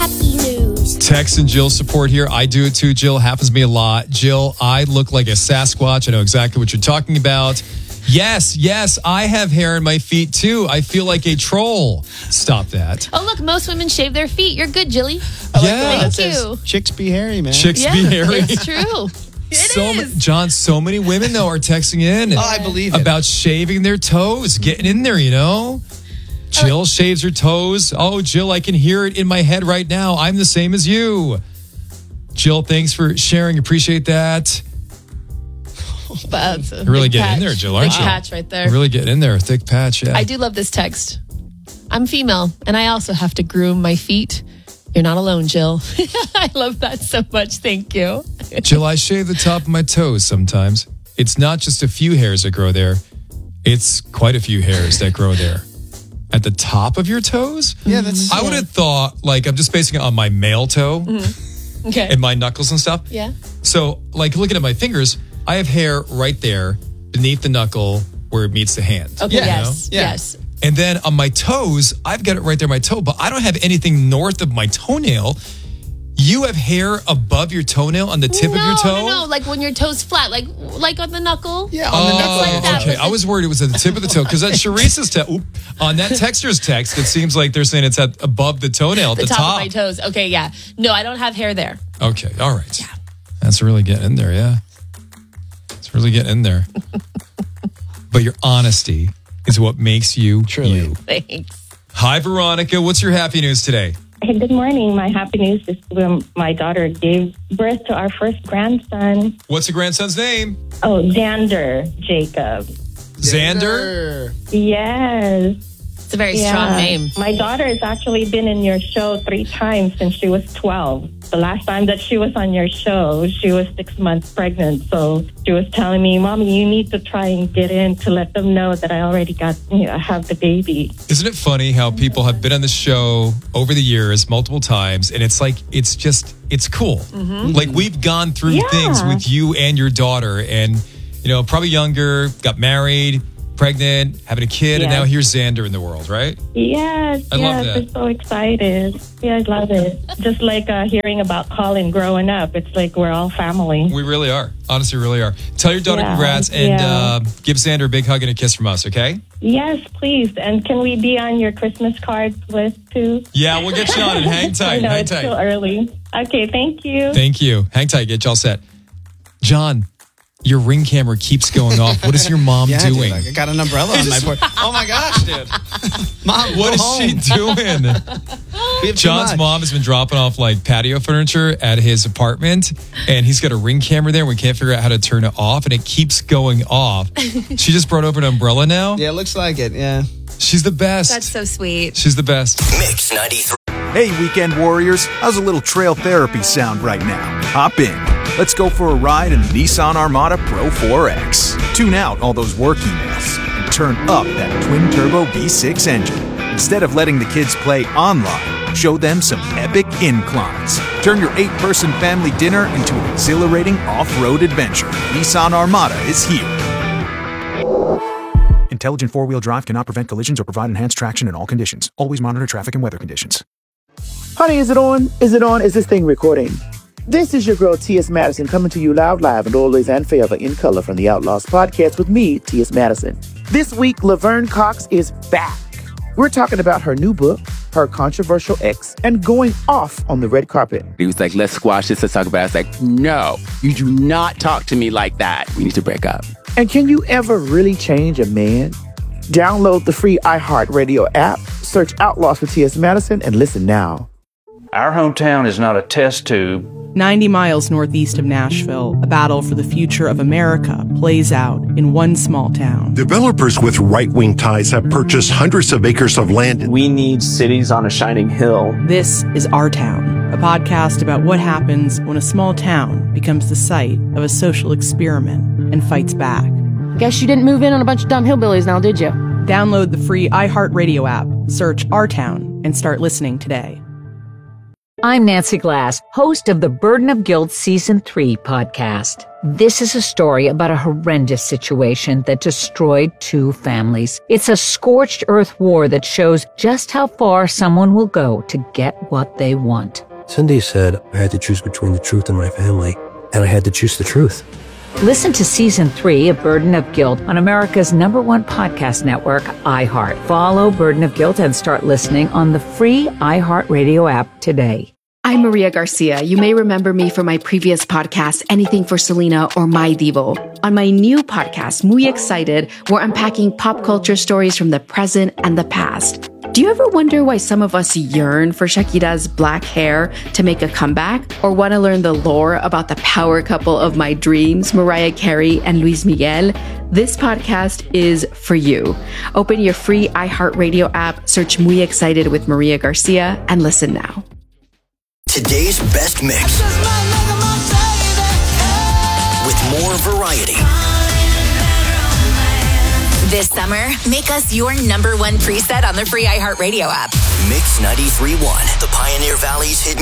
happy news. Tex and Jill support here. I do it too, Jill. Happens to me a lot. Jill, I look like a Sasquatch. I know exactly what you're talking about. Yes, I have hair in my feet too. I feel like a troll. Stop that. Oh, look, most women shave their feet. You're good, Jilly. Yeah. Thank you. Chicks be hairy, man. Chicks be hairy. It's true. John, so many women, though, are texting in. I believe it. About shaving their toes, getting in there, you know? Jill shaves her toes. Oh, Jill, I can hear it in my head right now. I'm the same as you. Jill, thanks for sharing. Appreciate that. But You're really getting in there, Jill, aren't you? Big patch right there. You're really getting in there. Thick patch, yeah. I do love this text. I'm female, and I also have to groom my feet. You're not alone, Jill. I love that so much. Thank you. Jill, I shave the top of my toes sometimes. It's not just a few hairs that grow there. It's quite a few hairs that grow there. At the top of your toes? Yeah, I would have thought, like, I'm just basing it on my male toe Okay. and my knuckles and stuff. Yeah. So, like, looking at my fingers, I have hair right there beneath the knuckle where it meets the hand. Okay, you know? yes. And then on my toes, I've got it right there, my toe, but I don't have anything north of my toenail. You have hair above your toenail on the tip of your toe? No, like when your toe's flat, like on the knuckle. Yeah, on the knuckle. It's like that. Okay, I was worried it was at the tip of the toe because on Sharice's on that texter's text, it seems like they're saying it's at above the toenail at the top. of my toes. Okay, yeah. No, I don't have hair there. Okay, all right. Yeah. That's really getting in there, yeah. It's really getting in there. But your honesty is what makes you you. Thanks. Hi, Veronica. What's your happy news today? Hey, good morning. My happy news is my daughter gave birth to our first grandson. What's the grandson's name? Oh, Xander Jacob. Xander? Yes. It's a very strong name. My daughter has actually been in your show 3 times since she was 12. The last time that she was on your show, she was 6 months pregnant. So she was telling me, Mommy, you need to try and get in to let them know that I already have the baby. Isn't it funny how people have been on the show over the years multiple times, and it's like, it's cool. Like, we've gone through things with you and your daughter, and, probably younger, got married, pregnant, having a kid, and now here's Xander in the world, right? Yes, I love that. We're so excited. Yeah, I love it. Just like hearing about Colin growing up. It's like we're all family. We really are. Honestly, we really are. Tell your daughter congrats and give Xander a big hug and a kiss from us, okay? Yes, please. And can we be on your Christmas card list too? Yeah, we'll get you on and hang tight. I know, hang it's tight. still early. Okay, thank you. Thank you. Hang tight. Get y'all set. John, your Ring camera keeps going off. What is your mom doing? Dude, I got an umbrella on my porch. Oh my gosh, dude. Mom, what is she doing? John's mom has been dropping off like patio furniture at his apartment, and he's got a Ring camera there. We can't figure out how to turn it off, and it keeps going off. She just brought over an umbrella now. Yeah, it looks like it. Yeah. She's the best. That's so sweet. She's the best. Mix 93. Hey, weekend warriors. How's a little trail therapy sound right now? Hop in. Let's go for a ride in the Nissan Armada Pro 4X. Tune out all those work emails and turn up that twin-turbo V6 engine. Instead of letting the kids play online, show them some epic inclines. Turn your 8-person family dinner into an exhilarating off-road adventure. Nissan Armada is here. Intelligent four-wheel drive cannot prevent collisions or provide enhanced traction in all conditions. Always monitor traffic and weather conditions. Honey, is it on? Is it on? Is this thing recording? This is your girl, T.S. Madison, coming to you live and always and forever in color from the Outlaws podcast with me, T.S. Madison. This week, Laverne Cox is back. We're talking about her new book, her controversial ex, and going off on the red carpet. He was like, let's squash this, let's talk about it. I was like, no, you do not talk to me like that. We need to break up. And can you ever really change a man? Download the free iHeartRadio app, search Outlaws for T.S. Madison, and listen now. Our hometown is not a test tube. 90 miles northeast of Nashville, a battle for the future of America plays out in one small town. Developers with right-wing ties have purchased hundreds of acres of land. We need cities on a shining hill. This is Our Town, a podcast about what happens when a small town becomes the site of a social experiment and fights back. Guess you didn't move in on a bunch of dumb hillbillies now, did you? Download the free iHeartRadio app, search Our Town, and start listening today. I'm Nancy Glass, host of the Burden of Guilt Season 3 podcast. This is a story about a horrendous situation that destroyed 2 families. It's a scorched earth war that shows just how far someone will go to get what they want. Cindy said I had to choose between the truth and my family, and I had to choose the truth. Listen to Season 3 of Burden of Guilt on America's #1 podcast network, iHeart. Follow Burden of Guilt and start listening on the free iHeartRadio app today. I'm Maria Garcia. You may remember me from my previous podcast, Anything for Selena or My Divo. On my new podcast, Muy Excited, we're unpacking pop culture stories from the present and the past. Do you ever wonder why some of us yearn for Shakira's black hair to make a comeback? Or want to learn the lore about the power couple of my dreams, Mariah Carey and Luis Miguel? This podcast is for you. Open your free iHeartRadio app, search Muy Excited with Maria Garcia, and listen now. Today's best mix with more variety. This summer, make us your #1 preset on the free iHeartRadio app. Mix 93.1, the Pioneer Valley's hit